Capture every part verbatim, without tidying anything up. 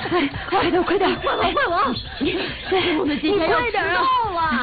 哎，快点快点，换我换我！对，我们今天要迟到了。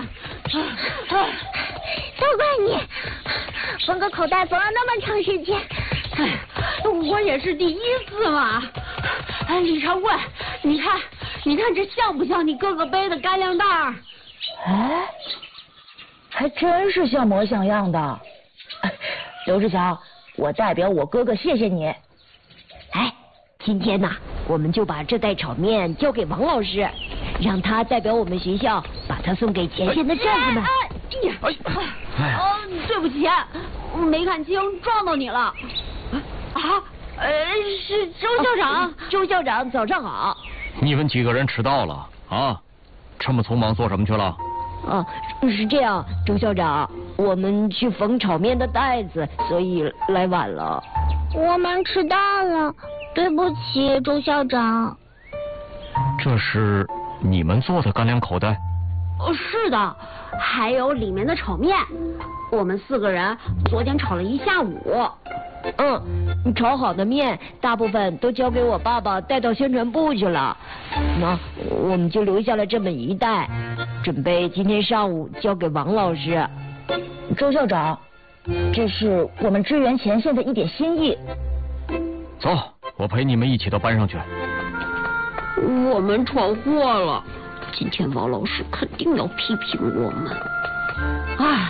都怪你，缝个口袋缝了那么长时间。 哎，我也是第一次嘛。哎，李长贵，你看，你看这像不像你哥哥背的干粮袋儿？ 哎，还真是像模像样的。刘志强，我代表我哥哥谢谢你。 哎，今天呐，我们就把这袋炒面交给王老师，让他代表我们学校把它送给前线的战士们。 哎呀，哎，哦，对不起，我没看清，撞到你了。啊，呃，是周校长。 周校长，早上好。 你们几个人迟到了啊？这么匆忙做什么去了？ 啊，是这样，周校长，我们去缝炒面的袋子，所以来晚了。 我们迟到了，对不起，周校长。 这是你们做的干粮口袋？ 哦，是的，还有里面的炒面，我们四个人昨天炒了一下午。 嗯，炒好的面大部分都交给我爸爸带到宣传部去了，那我们就留下了这么一袋，准备今天上午交给王老师。 周校长，这是我们支援前线的一点心意。 走，我陪你们一起到班上去。 我们闯祸了，今天王老师肯定要批评我们。唉，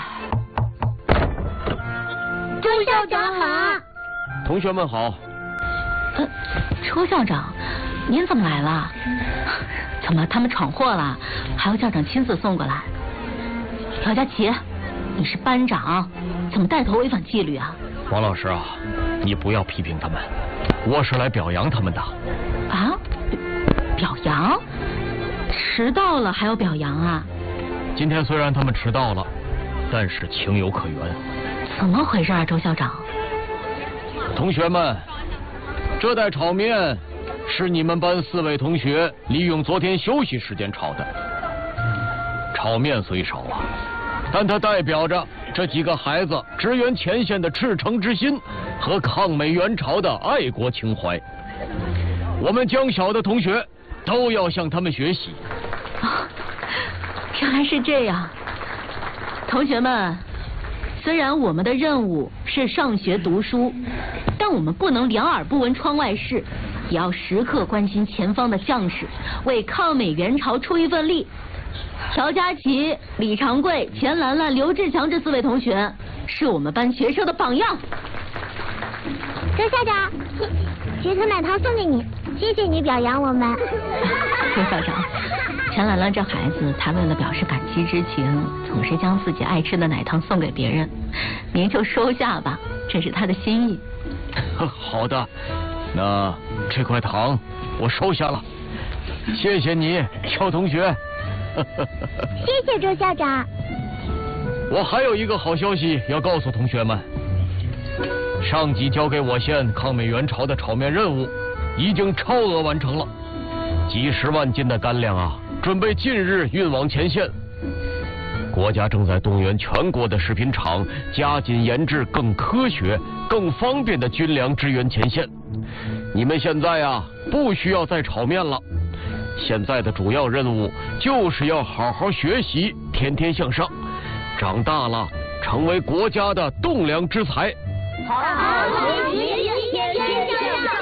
周校长好。 同学们好。 呃，周校长，您怎么来了？怎么他们闯祸了？还有校长亲自送过来。姚佳琪，你是班长，怎么带头违反纪律啊？ 王老师啊，你不要批评他们，我是来表扬他们的。 啊？表扬？迟到了还要表扬啊？ 今天虽然他们迟到了，但是情有可原。 怎么回事啊，周校长？ 同学们，这袋炒面是你们班四位同学利用昨天休息时间炒的。炒面虽少啊，但它代表着这几个孩子支援前线的赤诚之心和抗美援朝的爱国情怀。我们江小的同学都要向他们学习。 啊，原来是这样。同学们，虽然我们的任务是上学读书，但我们不能两耳不闻窗外事，也要时刻关心前方的将士，为抗美援朝出一份力。乔佳琪、李长贵、钱兰兰、刘志强这四位同学是我们班学生的榜样。 周校长，学生奶糖送给你，谢谢你表扬我们。 周校长，钱兰兰这孩子，她为了表示感激之情，总是将自己爱吃的奶糖送给别人，您就收下吧，这是她的心意。 好的，那这块糖我收下了，谢谢你，肖同学。 谢谢周校长。 我还有一个好消息要告诉同学们，上级交给我县抗美援朝的炒面任务已经超额完成了，几十万斤的干粮啊，准备近日运往前线。国家正在动员全国的食品厂加紧研制更科学、更方便的军粮支援前线。你们现在啊，不需要再炒面了。现在的主要任务就是要好好学习，天天向上，长大了成为国家的栋梁之才。 好，学习，天天向上。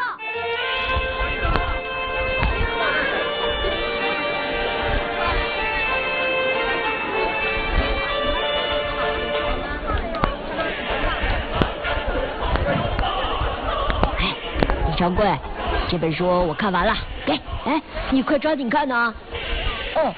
哎，李长贵，这本书我看完了，给，哎，你快抓紧看呢。 哦，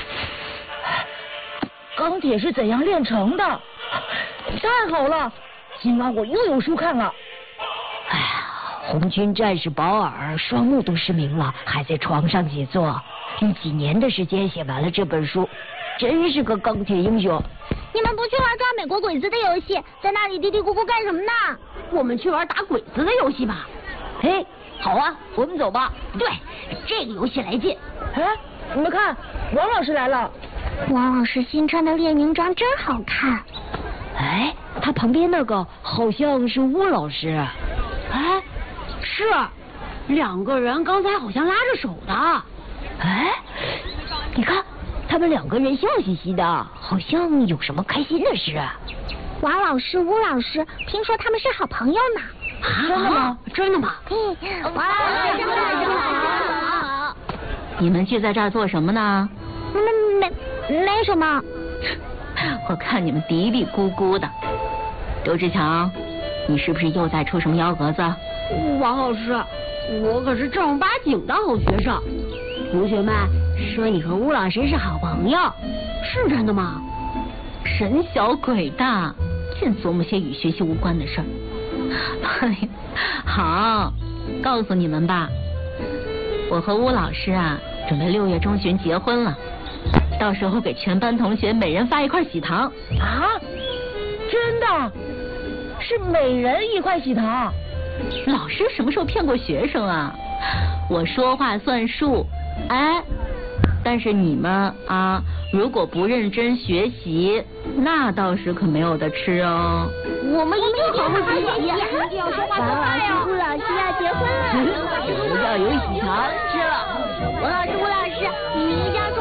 钢铁是怎样炼成的？太好了，今晚我又有书看了。 哎呀，红军战士保尔双目都失明了，还在床上写作，用几年的时间写完了这本书，真是个钢铁英雄。 你们不去玩抓美国鬼子的游戏，在那里嘀嘀咕咕干什么呢？ 我们去玩打鬼子的游戏吧。 嘿，好啊，我们走吧。 对，这个游戏来劲。 哎，你们看，王老师来了。 王老师新穿的列宁装真好看。 哎，他旁边那个好像是邬老师。 哎，是， 两个人刚才好像拉着手的。 哎，你看，他们两个人笑嘻嘻的，好像有什么开心的事。 王老师、吴老师，听说他们是好朋友呢。 真的吗？真的吗？ 嗯，哇，真的真的。 你们聚在这儿做什么呢？ 没没没什么。 我看你们嘀嘀咕咕的。周志强，你是不是又在出什么幺蛾子？ 王老师，我可是正儿八经的好学生。同学们说你和吴老师是好朋友，是真的吗？ 神小鬼大，净琢磨些与学习无关的事儿。好，告诉你们吧，我和吴老师啊，准备六月中旬结婚了，到时候给全班同学每人发一块喜糖。 啊？真的？是每人一块喜糖？ 老师什么时候骗过学生啊？我说话算数，哎，但是你们啊，如果不认真学习，那倒是可没有的吃哦。 我们一定好好学习， 一定要说话算话哟。吴老师要结婚了， 我们要有喜糖吃了。 王老师、吴老师，你们一定要